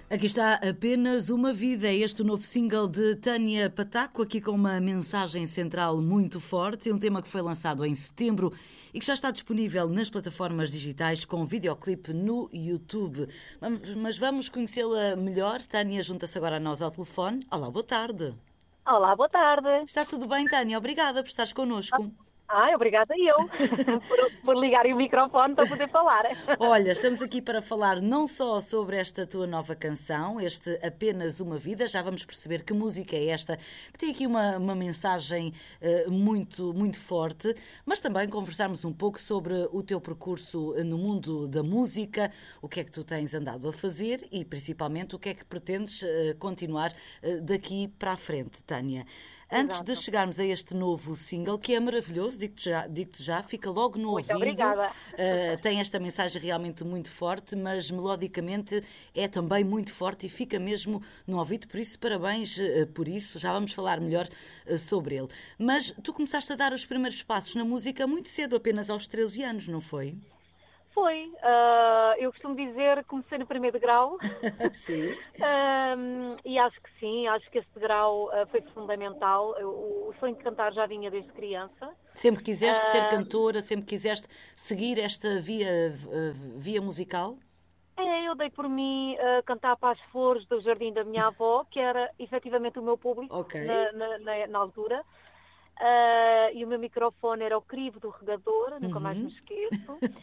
Aqui está Apenas uma Vida, é este o novo single de Tânia Pataco, aqui com uma mensagem central muito forte, um tema que foi lançado em setembro e que já está disponível nas plataformas digitais com videoclipe no YouTube. Mas vamos conhecê-la melhor. Tânia junta-se agora a nós ao telefone. Olá, boa tarde. Olá, boa tarde. Está tudo bem, Tânia? Obrigada por estares connosco. Obrigada eu por ligarem o microfone para poder falar. Olha, estamos aqui para falar não só sobre esta tua nova canção, este Apenas uma Vida, já vamos perceber que música é esta, que tem aqui uma mensagem muito, muito forte, mas também conversarmos um pouco sobre o teu percurso no mundo da música, o que é que tu tens andado a fazer e principalmente o que é que pretendes continuar daqui para a frente, Tânia. Antes de Exato. chegarmos a este novo single, que é maravilhoso, digo-te já, fica logo no Muito ouvido. obrigada. Tem esta mensagem realmente muito forte, mas melodicamente é também muito forte e fica mesmo no ouvido, por isso parabéns por isso, já vamos falar melhor sobre ele. Mas tu começaste a dar os primeiros passos na música muito cedo, apenas aos 13 anos, não foi? Foi. Eu costumo dizer que comecei no primeiro grau. Sim. E acho que sim, acho que esse degrau foi fundamental. O sonho de cantar já vinha desde criança. Sempre quiseste ser Ah, cantora, sempre quiseste seguir esta via musical? eu dei por mim a cantar para as flores do jardim da minha avó, que era efetivamente o meu público Ok. na altura. E o meu microfone era o crivo do regador, nunca mais me esqueço.